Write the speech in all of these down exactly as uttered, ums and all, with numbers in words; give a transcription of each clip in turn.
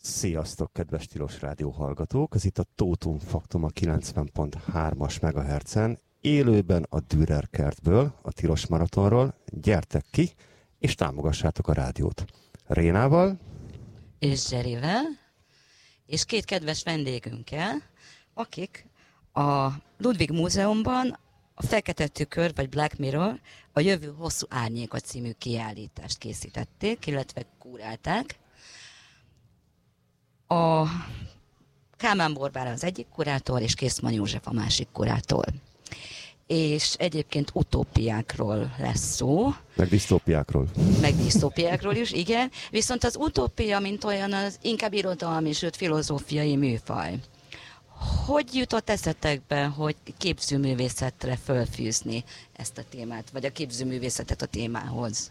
Sziasztok, kedves Tilos Rádió hallgatók! Ez itt a Totum Faktum a kilencven pont hármas megahertzen, élőben a Dürer kertből, a Tilos Maratonról. Gyertek ki, és támogassátok a rádiót. Rénával, és Zserivel, és két kedves vendégünkkel, akik a Ludwig Múzeumban a Fekete Tükör, vagy Black Mirror, a Jövő hosszú árnyéka című kiállítást készítették, illetve kurálták. A Kálmán Borbála az egyik kurátor, és Készmann József a másik kurátor. És egyébként utópiákról lesz szó. meg disztópiákról. Meg disztópiákról is, igen. Viszont az utópia, mint olyan, az inkább irodalmi, sőt filozófiai műfaj. Hogy jutott eszetekbe, hogy képzőművészetre fölfűzni ezt a témát, vagy a képzőművészetet a témához?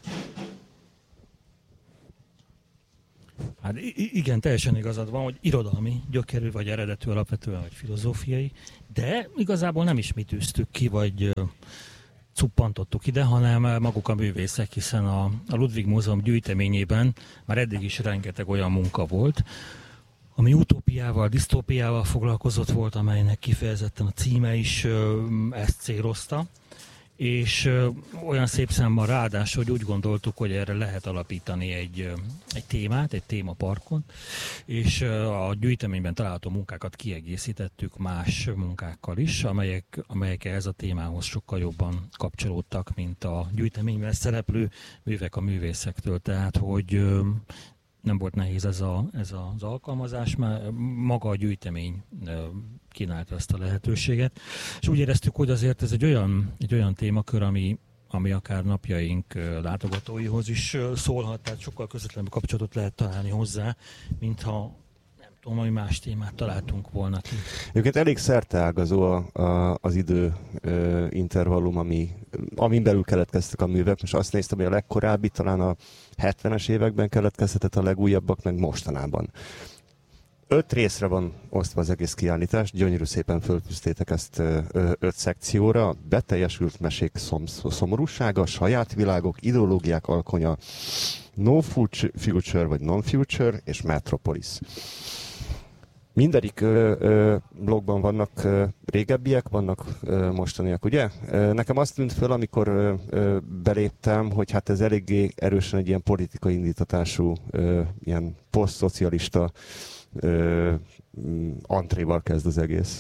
Hát igen, teljesen igazad van, hogy irodalmi gyökerű, vagy eredetű alapvetően, vagy filozófiai, de igazából nem is mi tűztük ki, vagy cuppantottuk ide, hanem maguk a művészek, hiszen a, a Ludwig Múzeum gyűjteményében már eddig is rengeteg olyan munka volt, ami utópiával, disztópiával foglalkozott volt, amelynek kifejezetten a címe is ö, ezt célozta, és ö, olyan szép számmal ráadásul, hogy úgy gondoltuk, hogy erre lehet alapítani egy, ö, egy témát, egy témaparkon, és ö, a gyűjteményben található munkákat kiegészítettük más munkákkal is, amelyek, amelyek ehhez a témához sokkal jobban kapcsolódtak, mint a gyűjteményben szereplő művek a művészektől, tehát hogy ö, nem volt nehéz ez, a, ez az alkalmazás, mert maga a gyűjtemény kínálta ezt a lehetőséget. És úgy éreztük, hogy azért ez egy olyan, egy olyan témakör, ami, ami akár napjaink látogatóihoz is szólhat, tehát sokkal közvetlenül kapcsolatot lehet találni hozzá, mintha nem tudom, hogy más témát találtunk volna ki. Egyébként elég szerteágazó a, a, az idő ö, intervallum, ami, amin belül keletkeztek a művek. Most azt néztem, hogy a legkorábbi talán a hetvenes években keletkezhetett, a legújabbak meg mostanában. Öt részre van osztva az egész kiállítás, gyönyörű szépen föltűztétek ezt ö, öt szekcióra. Beteljesült mesék szom, szomorúsága, saját világok, ideológiák alkonya, no future vagy non-future és Metropolis. Mindegyik ö, ö, blogban vannak ö, régebbiek, vannak ö, mostaniak, ugye? Ö, nekem azt tűnt föl, amikor ö, ö, beléptem, hogy hát ez eléggé erősen egy ilyen politikai indítatású, ö, ilyen posztszocialista ö, antréval kezd az egész.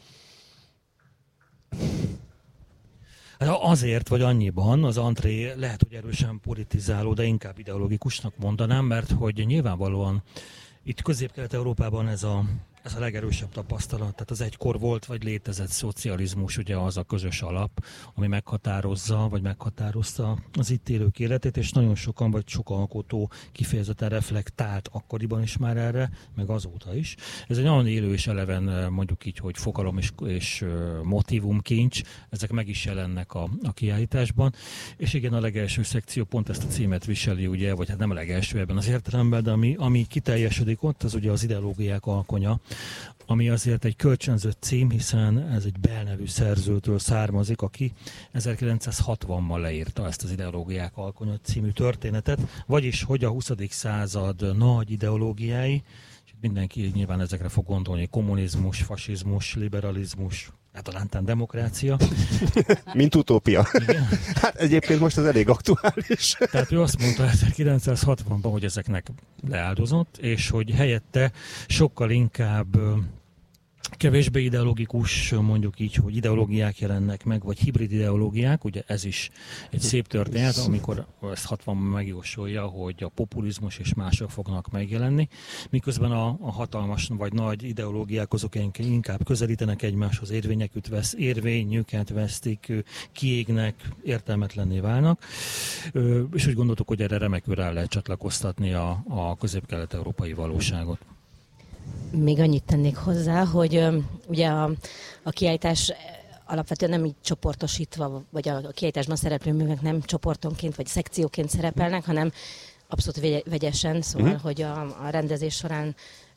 Azért, vagy annyiban az antré lehet, hogy erősen politizáló, de inkább ideológikusnak mondanám, mert hogy nyilvánvalóan itt Közép-Kelet-Európában ez a, ez a legerősebb tapasztalat, tehát az egykor volt vagy létezett szocializmus, ugye az a közös alap, ami meghatározza, vagy meghatározta az itt élők életét, és nagyon sokan, vagy sok alkotó kifejezetten reflektált akkoriban is már erre, meg azóta is. Ez egy nagyon élő és eleven, mondjuk így, hogy fogalom és, és motivumkincs, ezek meg is jelennek a, a kiállításban, és igen, a legelső szekció pont ezt a címet viseli, ugye, vagy hát nem a legelső ebben az értelemben, de ami, ami kiteljesedik ott, az ugye az ideológiák alkonya, ami azért egy kölcsönzött cím, hiszen ez egy Bell nevű szerzőtől származik, aki ezerkilencszázhatvanban leírta ezt az Ideológiák alkonya című történetet, vagyis hogy a huszadik század nagy ideológiái, és mindenki nyilván ezekre fog gondolni, kommunizmus, fasizmus, liberalizmus, általántán demokrácia. Mint utópia. Igen. Hát egyébként most ez elég aktuális. Tehát ő azt mondta ezerkilencszázhatvanban, hogy ezeknek leáldozott, és hogy helyette sokkal inkább kevésbé ideológikus, mondjuk így, hogy ideológiák jelennek meg, vagy hibrid ideológiák, ugye ez is egy szép történet, amikor ezt hatvanban megjósolja, hogy a populizmus és mások fognak megjelenni, miközben a, a hatalmas vagy nagy ideológiák azok inkább közelítenek egymáshoz, érvényeket, vesz, érvényüket vesztik, kiégnek, értelmetlenné válnak, és úgy gondoltuk, hogy erre remekül rá lehet csatlakoztatni a, a közép-kelet-európai valóságot. Még annyit tennék hozzá, hogy ö, ugye a, a kiállítás alapvetően nem így csoportosítva, vagy a, a kiállításban szereplő művek nem csoportonként vagy szekcióként szerepelnek, hanem abszolút vegyesen, szóval, uh-huh. hogy a, a rendezés során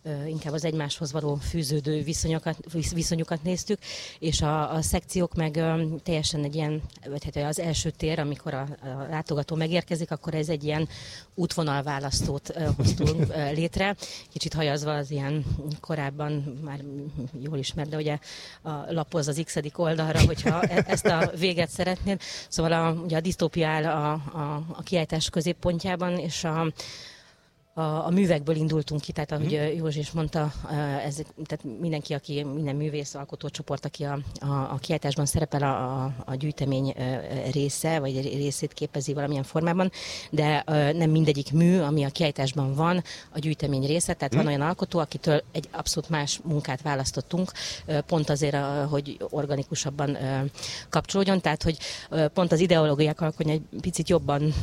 inkább az egymáshoz való fűződő viszonyokat, viszonyukat néztük, és a, a szekciók meg teljesen egy ilyen, vagy hát az első tér, amikor a, a látogató megérkezik, akkor ez egy ilyen útvonalválasztót hoztunk létre, kicsit hajazva az ilyen korábban már jól ismert, de ugye a lapoz az x-edik oldalra, hogyha ezt a véget szeretnéd. Szóval a, ugye a disztópia áll a, a, a kiállítás középpontjában, és a A, a művekből indultunk ki, tehát ahogy mm. Józsi is mondta, ez, tehát mindenki, aki, minden művész, alkotócsoport, aki a, a, a kiállításban szerepel, a, a, a gyűjtemény része, vagy részét képezi valamilyen formában, de nem mindegyik mű, ami a kiállításban van, a gyűjtemény része, tehát mm. van olyan alkotó, akitől egy abszolút más munkát választottunk, pont azért, hogy organikusabban kapcsolódjon, tehát hogy pont az ideológiák alkotja egy picit jobban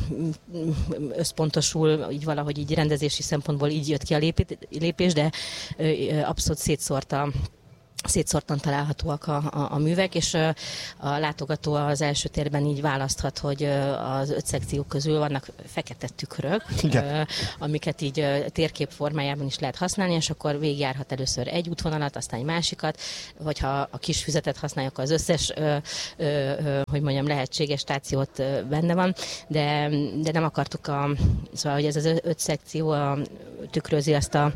összpontosul, így valahogy így rendezés szempontból így jött ki a lépés, de abszolút szétszórta szétszórtan találhatóak a, a, a művek, és a, a látogató az első térben így választhat, hogy az öt szekció közül vannak fekete tükrök, igen, amiket így térkép formájában is lehet használni, és akkor végigjárhat először egy útvonalat, aztán egy másikat, hogyha a kis füzetet használja, akkor az összes, ö, ö, ö, hogy mondjam, lehetséges stációt benne van, de, de nem akartuk a, szóval, hogy ez az öt szekció a, tükrözi azt a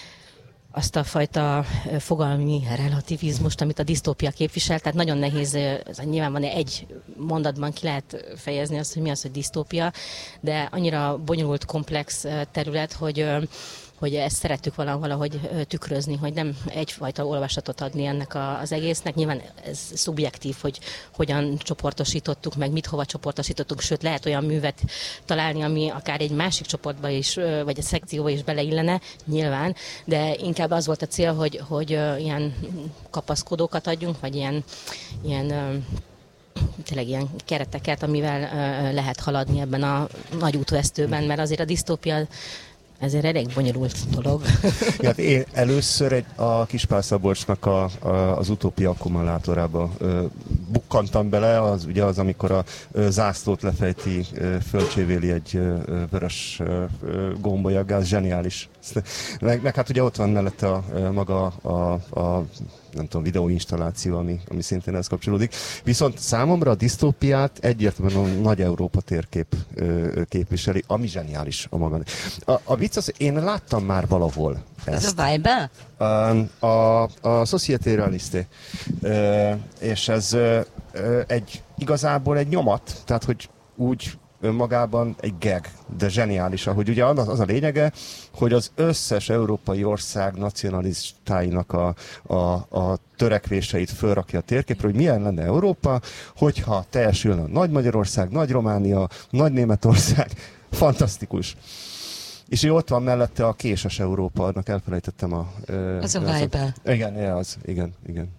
azt a fajta fogalmi relativizmust, amit a disztópia képvisel, tehát nagyon nehéz, nyilván van egy mondatban ki lehet fejezni azt, hogy mi az, hogy disztópia, de annyira bonyolult, komplex terület, hogy hogy ezt szerettük valahogy tükrözni, hogy nem egyfajta olvasatot adni ennek az egésznek. Nyilván ez szubjektív, hogy hogyan csoportosítottuk, meg mit hova csoportosítottuk, sőt lehet olyan művet találni, ami akár egy másik csoportba is, vagy egy szekcióba is beleillene, nyilván, de inkább az volt a cél, hogy, hogy ilyen kapaszkodókat adjunk, vagy ilyen, ilyen tényleg ilyen kereteket, amivel lehet haladni ebben a nagy útvesztőben, mert azért a disztópia ezért elég bonyolult dolog. Ja, én először egy, a Kispál Szabolcsnak a, a, az Utópia akkumulátorába ö, bukkantam bele, az ugye az, amikor a ö, zászlót lefejti, ö, fölcsévéli egy ö, vörös ö, gombolyaggal, zseniális. Meg, meg hát ugye ott van mellette a, a maga a, a nem tudom, videóinstalláció, ami, ami szintén ez kapcsolódik. Viszont számomra a disztópiát egyértelműen a nagy Európa térkép ö, képviseli, ami zseniális a maga. A, a vicc az, én láttam már valahol ezt. Ez a Vibe? A, a, a Société Réaliste. És ez ö, egy, igazából egy nyomat, tehát hogy úgy önmagában egy gag, de zseniális, ahogy ugye az, az a lényege, hogy az összes európai ország nacionalistáinak a, a, a törekvéseit fölrakja a térképre, hogy milyen lenne Európa, hogyha teljesülne a Nagy Magyarország, Nagy Románia, Nagy Németország, fantasztikus. És így ott van mellette a késes Európa, annak elfelejtettem a... Az a Vibe. Igen, az, igen, igen.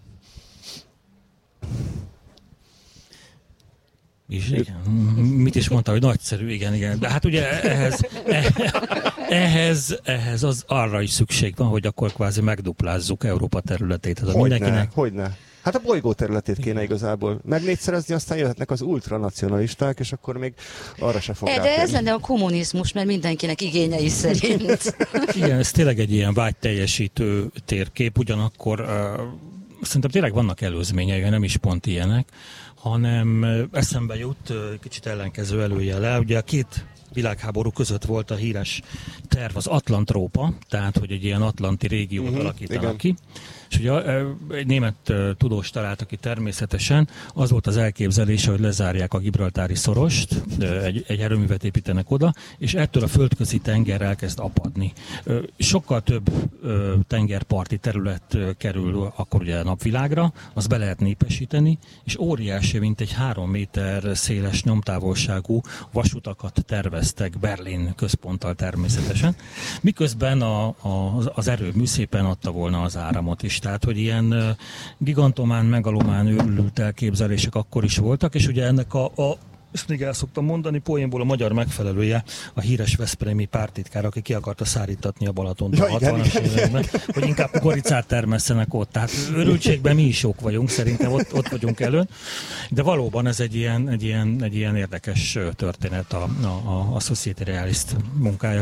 És igen. Mit is mondta, hogy nagyszerű, igen, igen. De hát ugye ehhez, ehhez, ehhez az arra is szükség van, hogy akkor kvázi megduplázzuk Európa területét. Hogyne, mindenkinek... hogyne. Hát a bolygó területét kéne igazából megnégyszerezni, aztán jöhetnek az ultranacionalisták, és akkor még arra se fog e, De ez lenne a kommunizmus, mert mindenkinek igényei szerint. Igen, ez tényleg egy ilyen vágyteljesítő térkép, ugyanakkor uh, szerintem tényleg vannak előzményei, nem is pont ilyenek, hanem eszembe jut kicsit ellenkező előjele. Ugye a két világháború között volt a híres terv az Atlantrópa, tehát hogy egy ilyen atlanti régiót mm-hmm, alakítanak igen. ki. És ugye egy német tudós találta ki természetesen, az volt az elképzelése, hogy lezárják a Gibraltári szorost, egy, egy erőművet építenek oda, és ettől a földközi tenger elkezd apadni. Sokkal több tengerparti terület kerül akkor ugye a napvilágra, az be lehet népesíteni, és óriási, mint egy három méter széles nyomtávolságú vasutakat terveztek Berlin központtal természetesen, miközben a, a, az erőmű szépen adta volna az áramot is. Tehát, hogy ilyen gigantomán, megalomán őrült elképzelések akkor is voltak, és ugye ennek a, a ezt még el szoktam mondani, poénból a magyar megfelelője, a híres veszprémi pártitkár, aki ki akarta szárítatni a Balatont ja, a hatvanas években, hogy inkább goricát termesszenek ott. Tehát őrültségben mi is jók vagyunk, szerintem ott, ott vagyunk előn. De valóban ez egy ilyen, egy ilyen, egy ilyen érdekes történet a, a, a Société Réaliste munkája.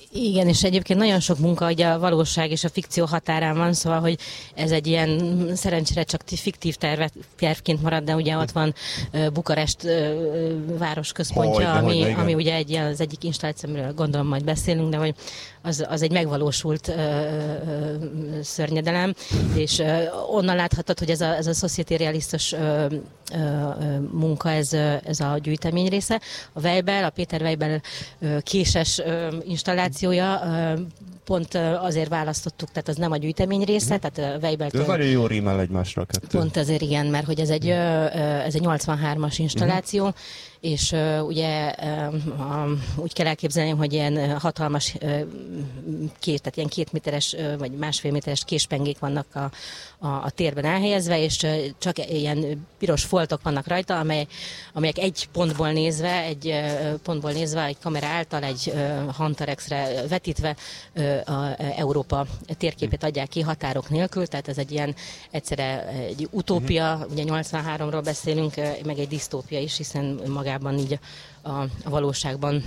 Igen, és egyébként nagyon sok munka ugye a valóság és a fikció határán van, szóval, hogy ez egy ilyen szerencsére csak fiktív tervet, tervként marad, de ugye ott van uh, Bukarest uh, városközpontja, Hogyne, ami, hogyne, ami ugye egy, az egyik installáció, amiről gondolom majd beszélünk, de hogy az, az egy megvalósult uh, uh, szörnyedelem, és uh, onnan láthatod, hogy ez a, ez a Société Realistes uh, uh, munka, ez, ez a gyűjtemény része. A Weibel, a Péter Weibel uh, késes uh, installációja uh, pont uh, azért választottuk, tehát az nem a gyűjtemény része, uh-huh. tehát a Weibeltől... Ez nagyon jó rímel egymásra a kettő. Pont azért igen, mert hogy ez egy, uh, ez egy nyolcvanhármas installáció, uh-huh. és uh, ugye uh, um, úgy kell elképzelni, hogy ilyen hatalmas uh, két, tehát ilyen két méteres uh, vagy másfél méteres késpengék vannak a, a, a térben elhelyezve, és uh, csak ilyen piros foltok vannak rajta, amely, amelyek egy pontból nézve, egy uh, pontból nézve, egy kamera által, egy uh, Hunterexre vetítve uh, a Európa térképét adják ki határok nélkül, tehát ez egy ilyen egyszerre egy utópia, uh-huh. ugye nyolcvanháromról beszélünk, meg egy disztópia is, hiszen magában így a, a valóságban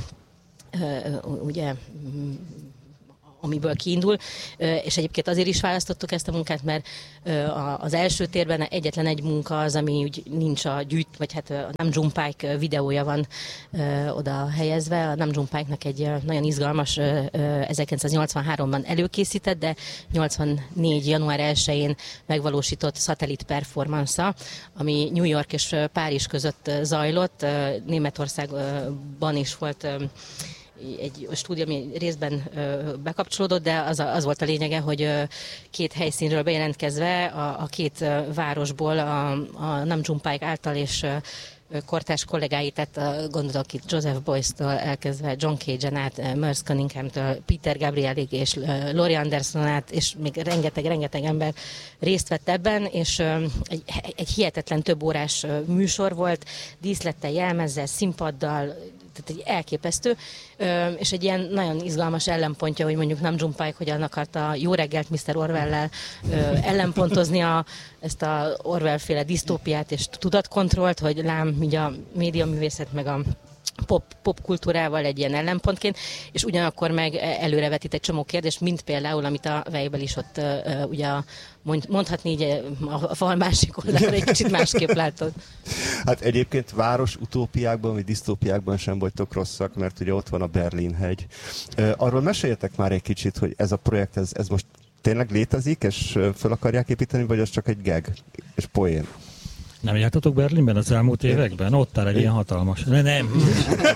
ugye amiből kiindul, és egyébként azért is választottuk ezt a munkát, mert az első térben egyetlen egy munka az, ami úgy nincs a gyűjt, vagy hát a Nam June Paik videója van oda helyezve. A Nam June Paiknak egy nagyon izgalmas ezerkilencszáznyolcvanháromban előkészített, de nyolcvannégy január elsején megvalósított szatellit performance-a, ami New York és Párizs között zajlott. Németországban is volt egy stúdió, ami részben ö, bekapcsolódott, de az, a, az volt a lényege, hogy ö, két helyszínről bejelentkezve a, a két ö, városból a, a Nam June Paik által és ö, kortárs kollégái, tehát a, gondolok itt Joseph Beuys-től elkezdve John Cage-en át, Merce Cunningham-től Peter Gabrielig és uh, Laurie Anderson át, és még rengeteg-rengeteg ember részt vett ebben, és uh, egy, egy hihetetlen több órás uh, műsor volt, díszlettel, jelmezzel, színpaddal, tehát egy elképesztő, ö, és egy ilyen nagyon izgalmas ellenpontja, hogy mondjuk Nam June Paik hogyan akarta Jó reggelt miszter Orwell-lel ö, ellenpontozni a, ezt a Orwell-féle disztópiát és tudatkontrollt, hogy lám így a médiaművészet meg a pop, popkultúrával egy ilyen ellenpontként, és ugyanakkor meg előrevetít egy csomó kérdést, mint például, amit a Weibel is ott uh, ugye mond, mondhatni így a fal másik oldalra egy kicsit másképp látod. Hát egyébként város utópiákban vagy disztópiákban sem vagytok rosszak, mert ugye ott van a Berlin-hegy. Uh, arról meséljetek már egy kicsit, hogy ez a projekt, ez, ez most tényleg létezik, és fel akarják építeni, vagy az csak egy gag és poén? Nem jártatok Berlinben az elmúlt években? Ott áll egy ilyen hatalmas... Nem, nem,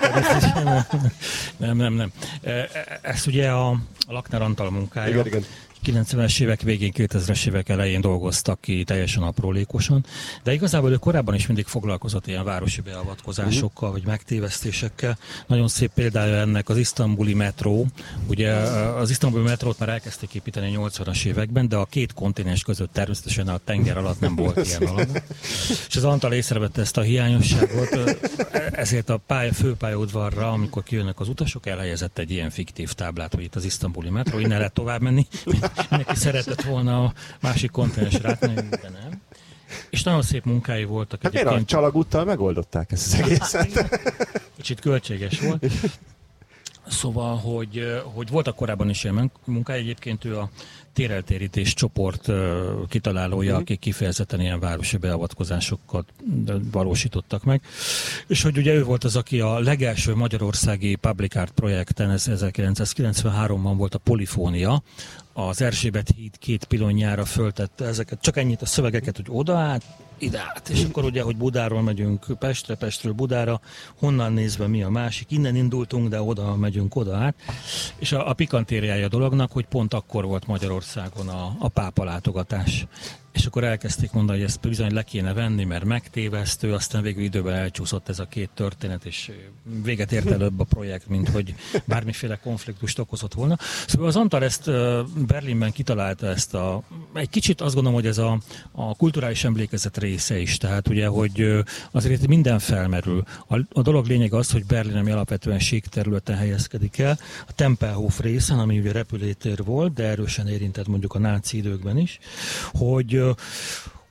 nem, nem. nem. Ez ugye a Lakner Antal munkája. Igen, igen. kilencvenes évek végén, kétezres évek elején dolgoztak ki teljesen aprólékosan, de igazából ő korábban is mindig foglalkozott ilyen városi beavatkozásokkal, vagy megtévesztésekkel. Nagyon szép példája ennek az isztambuli metró. Ugye az isztambuli metrót már elkezdték építeni a nyolcvanas években, de a két kontinens között természetesen a tenger alatt nem volt ilyen alap. És az Antal észrevette ezt a hiányosságot, ezért a pálya, főpályaudvarra, amikor kijönnek az utasok, elhelyezett egy ilyen fiktív táblát, hogy itt az isztambuli metró, innen lehet tovább menni. Neki szeretett volna a másik kontinensre átmenni, de nem. És nagyon szép munkái voltak. Hát miért a csalagúttal megoldották ezt az egészet? Kicsit költséges volt. Szóval, hogy, hogy voltak korábban is ilyen munkája, egyébként ő a téreltérítés csoport kitalálója, mm. akik kifejezetten ilyen városi beavatkozásokat valósítottak meg. És hogy ugye ő volt az, aki a legelső magyarországi public art projekten, ez ezerkilencszázkilencvenháromban volt a Polifónia, az Erzsébet híd két pilonjára föltette ezeket, csak ennyit a szövegeket, hogy oda át, ide át, és akkor ugye, hogy Budáról megyünk Pestre, Pestről Budára, honnan nézve mi a másik, innen indultunk, de oda megyünk oda át, és a, a pikantériája a dolognak, hogy pont akkor volt Magyarországon a, a pápa látogatás. És akkor elkezdték mondani, hogy ezt bizony le kéne venni, mert megtévesztő, aztán végül időben elcsúszott ez a két történet, és véget ért előbb a projekt, mint hogy bármiféle konfliktust okozott volna. Szóval az Antal ezt Berlinben kitalálta ezt a... Egy kicsit azt gondolom, hogy ez a, a kulturális emlékezet része is, tehát ugye, hogy azért minden felmerül. A, a dolog lényeg az, hogy Berlin, ami alapvetően sík területen helyezkedik el, a Tempelhof részen, ami ugye repülőtér volt, de erősen érintett mondjuk a náci időkben is, hogy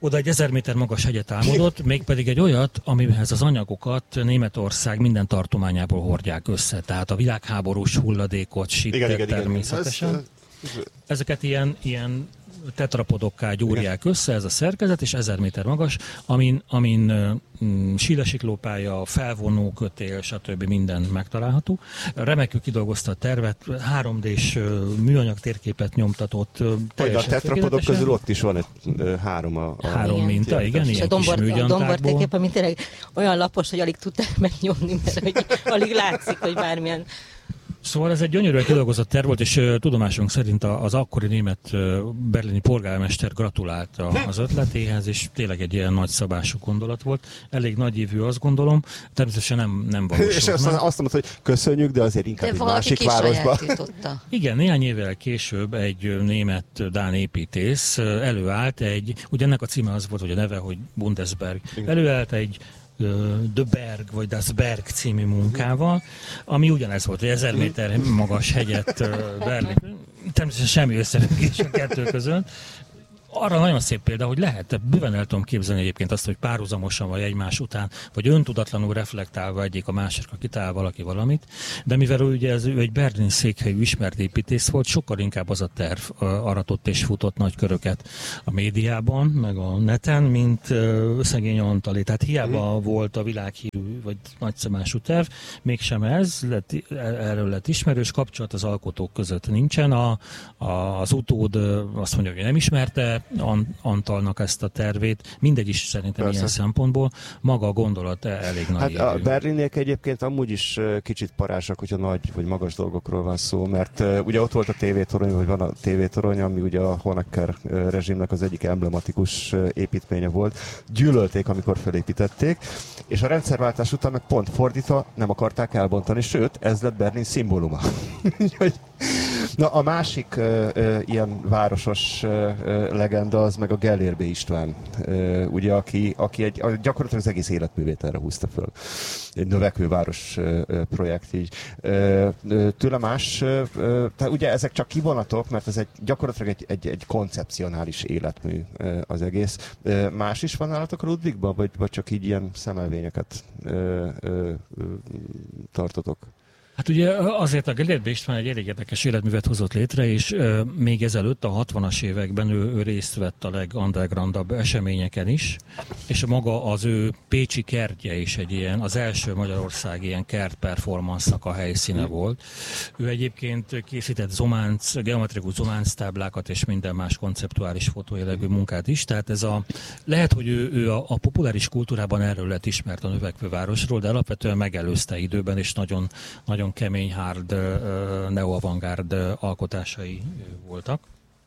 Oda egy ezer méter magas hegyet álmodott, mégpedig egy olyat, amihez az anyagokat Németország minden tartományából hordják össze. Tehát a világháborús hulladékot, síptet természetesen. Igen, igen. Ezeket ilyen, ilyen tetrapodokká gyúrják össze, ez a szerkezet, és ezer méter magas, amin, amin mm, sílesiklópálya, felvonó kötél, stb. Minden megtalálható. Remekül kidolgozta a tervet, három dés műanyag térképet nyomtatott. Hogy a tetrapodok közül ott is van egy három a... a három igen. minta, igen, és ilyen a dombor, kis a dombor térkép, ami tényleg olyan lapos, hogy alig tudták megnyomni, mert hogy alig látszik, hogy bármilyen... Szóval ez egy gyönyörűen kidolgozott terv volt, és uh, tudomásunk szerint az akkori német uh, berlini polgármester gratulált az ötletéhez, és tényleg egy ilyen nagyszabású gondolat volt. Elég nagyívű, azt gondolom. Természetesen nem, nem valósult. És azt, azt mondod, hogy köszönjük, de azért inkább de egy másik városba. Igen, néhány évvel később egy német dán építész előállt egy, ugye ennek a címe az volt, hogy a neve, hogy Bundesberg. Igen. Előállt egy The Berg, vagy Das Berg című munkával, ami ugyanez volt, hogy ezer méter magas hegyet Berlin. Természetesen semmi összefüggés a kettő között. Arra nagyon szép példa, hogy lehet, bőven el tudom képzelni egyébként azt, hogy párhuzamosan vagy egymás után, vagy öntudatlanul reflektálva egyik a másikra kitalál valaki valamit, de mivel ugye ez ő egy Berlin székhelyű ismert építész volt, sokkal inkább az a terv aratott és futott nagy köröket a médiában, meg a neten, mint uh, szegény Antalé. Tehát hiába mm. volt a világhírű vagy nagyszabású terv, mégsem ez, lett, erről lett ismerős, kapcsolat az alkotók között nincsen. A, a, az utód azt mondja, hogy nem ismerte Antalnak ezt a tervét, mindegy is szerintem Persze. ilyen szempontból, maga a gondolat elég nagy. Hát a Berliniek egyébként amúgy is kicsit parásak, hogyha nagy vagy magas dolgokról van szó, mert uh, ugye ott volt a tévétorony, vagy van a tévétorony, ami ugye a Honecker uh, rezsimnek az egyik emblematikus uh, építménye volt. Gyűlölték, amikor felépítették, és a rendszerváltás után meg pont fordítva nem akarták elbontani, sőt, ez lett Berlin szimbóluma. Na, a másik uh, uh, ilyen városos uh, legenda az meg a Gellérbe István, uh, ugye, aki, aki egy, gyakorlatilag az egész életművét erre húzta föl. Egy növekvő város uh, projekt így. Uh, tőle más, uh, tehát ugye ezek csak kivonatok, mert ez egy gyakorlatilag egy, egy, egy koncepcionális életmű uh, az egész. Uh, más is van nálatok a Ludwigban, vagy, vagy csak így ilyen szemelvényeket uh, uh, uh, tartotok? Hát ugye azért a Gellérbe István egy elég érdekes életművet hozott létre, és euh, még ezelőtt a hatvanas években ő, ő részt vett a legundergroundabb eseményeken is, és maga az ő pécsi kertje is egy ilyen, az első Magyarország ilyen kert performance-nak a helyszíne mm. volt. Ő egyébként készített zománc, geometrikus zománc táblákat és minden más konceptuális fotójellegű munkát is, tehát ez a, lehet, hogy ő, ő a, a populáris kultúrában erről lett ismert a növekvő városról, de alapvetően megelőzte időben, és nagyon, nagyon kemény, hard, neo-avantgárd alkotásai voltak.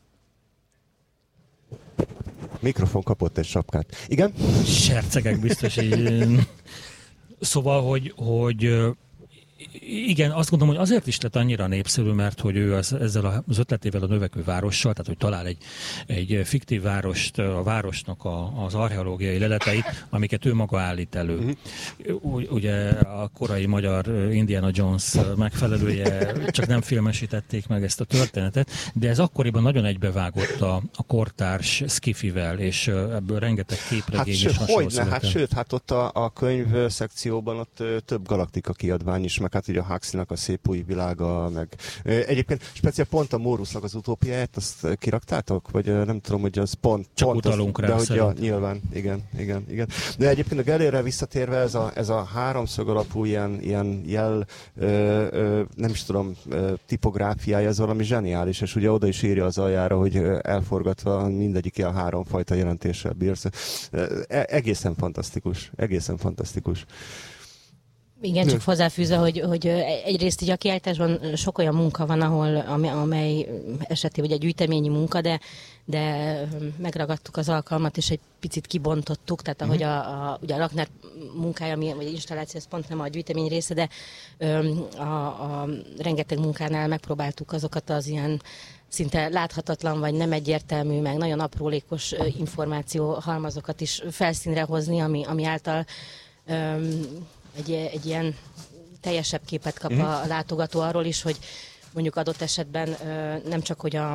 Mikrofon kapott egy sapkát. Igen? Sercegek biztos így. Szóval, hogy, hogy igen, azt gondolom, hogy azért is lett annyira népszerű, mert hogy ő az, ezzel az ötletével a növekvő várossal, tehát hogy talál egy, egy fiktív várost, a városnak a, az archeológiai leleteit, amiket ő maga állít elő. Uh-huh. Ugye a korai magyar Indiana Jones megfelelője, csak nem filmesítették meg ezt a történetet, de ez akkoriban nagyon egybevágott a, a kortárs skifivel, és ebből rengeteg képregény hát, és hasonló hogyne, hát sőt, hát ott a, a könyv szekcióban ott több galaktika kiadvány is, meg hát ugye a Huxley-nak a Szép új világa, meg egyébként speciál pont a Mórusznak az utópiáját, azt kiraktátok? Vagy nem tudom, hogy az pont... Csak pont utalunk az, rá, de hogy ja, nyilván, igen, igen, igen. De egyébként a Gellérre visszatérve ez a, ez a háromszög alapú ilyen, ilyen jel, ö, ö, nem is tudom, ö, tipográfiája, ez valami zseniális, és ugye oda is írja az aljára, hogy elforgatva mindegyik ilyen háromfajta jelentéssel bírsz. Egészen fantasztikus, egészen fantasztikus. Igen, csak hozzáfűzve, hogy, hogy egyrészt így a kiállításban sok olyan munka van, ahol, amely esetében ugye gyűjteményi munka, de, de megragadtuk az alkalmat, és egy picit kibontottuk, tehát ahogy a, a, ugye a Lakner munkája, vagy installáció, ez pont nem a gyűjtemény része, de a, a rengeteg munkánál megpróbáltuk azokat az ilyen szinte láthatatlan, vagy nem egyértelmű, meg nagyon aprólékos információ halmazokat is felszínre hozni, ami, ami által Egy, egy ilyen teljesebb képet kap a, a látogató arról is, hogy mondjuk adott esetben nem csak, hogy a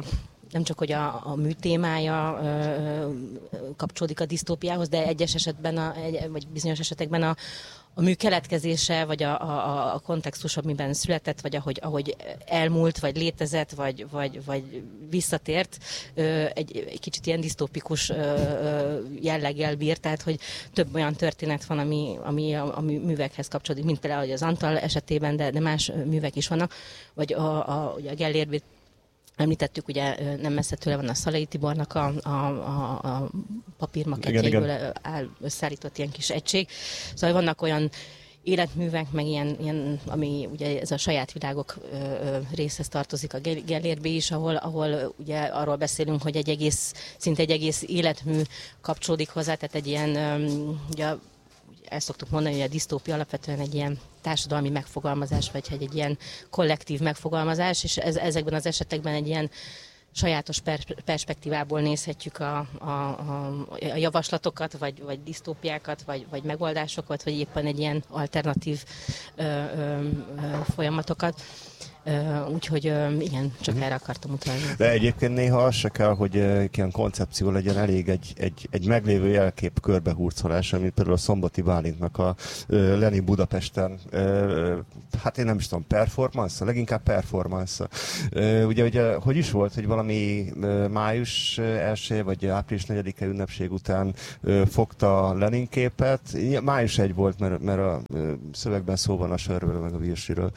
nem csak, hogy a, a mű témája ö, kapcsolódik a disztópiához, de egyes esetben, a, egy, vagy bizonyos esetekben a, a mű keletkezése, vagy a, a, a kontextus, amiben született, vagy ahogy, ahogy elmúlt, vagy létezett, vagy, vagy, vagy visszatért, egy, egy kicsit ilyen disztópikus jelleggel bír, tehát hogy több olyan történet van, ami, ami a, a művekhez kapcsolódik, mint például az Antal esetében, de, de más művek is vannak, vagy a, a, ugye a Gellérbét említettük, ugye nem messze tőle van a Szalai Tibornak a, a, a, a papírmakettjeiből áll összeállított ilyen kis egység. Szóval vannak olyan életművek, meg ilyen, ilyen ami ugye ez a saját világok ö, ö, részhez tartozik a Gellérbé is, ahol, ahol ugye arról beszélünk, hogy egy egész, szinte egy egész életmű kapcsolódik hozzá, tehát egy ilyen, ö, ugye ezt szoktuk mondani, hogy a disztópia alapvetően egy ilyen társadalmi megfogalmazás, vagy egy, egy ilyen kollektív megfogalmazás, és ez, ezekben az esetekben egy ilyen sajátos per- perspektívából nézhetjük a, a, a, a javaslatokat, vagy, vagy disztópiákat, vagy, vagy megoldásokat, vagy éppen egy ilyen alternatív ö, ö, ö, folyamatokat. Uh, úgyhogy uh, igen, csak erre akartam utalni. De egyébként néha az se kell, hogy uh, ilyen koncepció legyen, elég egy, egy, egy meglévő jelkép körbehurcolása, mint például a Szombati Bálintnak a uh, Lenin Budapesten, uh, hát én nem is tudom, performance, leginkább performance. Uh, ugye, ugye, hogy is volt, hogy valami uh, május első vagy április negyedike ünnepség után uh, fogta a Lenin képet. május elseje volt, mert, mert a uh, szövegben szó van a sörről, meg a virsiről.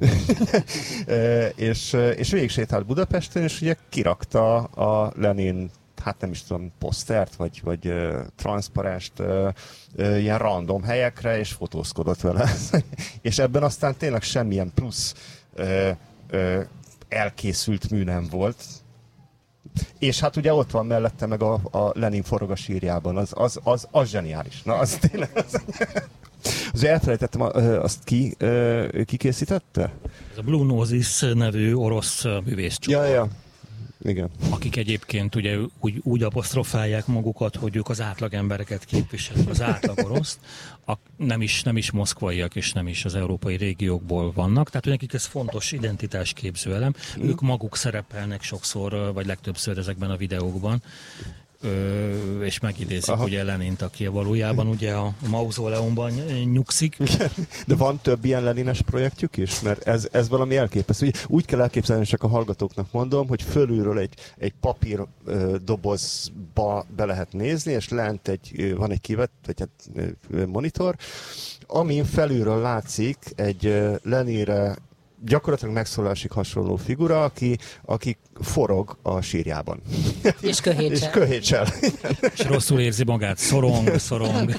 Uh, és, és végig sétált Budapesten, és ugye kirakta a Lenin, hát nem is tudom, posztert, vagy, vagy uh, transzparenst uh, uh, ilyen random helyekre, és fotózkodott vele. És ebben aztán tényleg semmilyen plusz uh, uh, elkészült mű nem volt. És hát ugye ott van mellette meg a, a Lenin forog a sírjában, az, az, az, az zseniális. Na, az tényleg... Az... Az elfelejtettem, azt ki, ki készítette? Ez a Blue Nosis nevű orosz művészcsoport. Ja, ja. Igen. Akik egyébként ugye úgy, úgy apostrofálják magukat, hogy ők az átlag embereket képviselik, az átlag oroszt, a, nem, is, nem is moszkvaiak és nem is az európai régiókból vannak, tehát nekik ez fontos identitásképző elem. Mm. Ők maguk szerepelnek sokszor, vagy legtöbbször ezekben a videókban, Ö, és megidézik Aha. ugye Lenint, aki valójában ugye a mauzóleumban nyugszik. De van több ilyen lenines projektjük is? Mert ez, ez valami elképesztő. Úgy, úgy kell elképzelni, csak a hallgatóknak mondom, hogy fölülről egy, egy papír ö, dobozba be lehet nézni, és lent egy, van egy kivett, vagy hát ö, monitor, amin felülről látszik egy ö, Leninre gyakorlatilag megszólásig hasonló figura, aki, aki forog a sírjában. És köhétsel. És köhétsel. És rosszul érzi magát, szorong, szorong.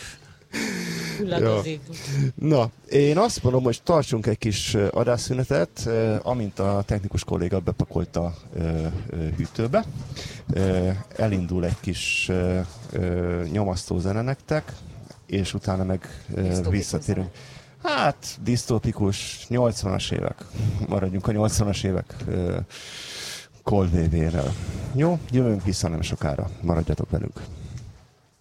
Ja. Na, én azt mondom, hogy tartsunk egy kis adásszünetet, amint a technikus kolléga bepakolta a hűtőbe. Elindul egy kis nyomasztó zene nektek, és utána meg visszatérünk. Hát, disztópikus, nyolcvanas évek. Maradjunk a nyolcvanas évek uh, Cold Wave-ével. Jó, jövünk vissza nem sokára. Maradjatok velünk.